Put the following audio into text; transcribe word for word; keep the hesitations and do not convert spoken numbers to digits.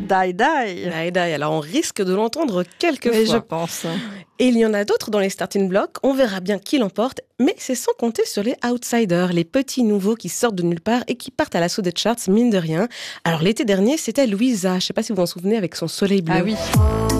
Die Die. Die Die, alors on risque de l'entendre quelques Mais fois. je pense. Et il y en a d'autres dans les starting blocks, on verra bien qui l'emporte, mais c'est sans compter sur les outsiders, les petits nouveaux qui sortent de nulle part et qui partent à l'assaut des charts, mine de rien. Alors l'été dernier, c'était Louisa, je ne sais pas si vous vous en souvenez, avec son Soleil bleu. Ah oui.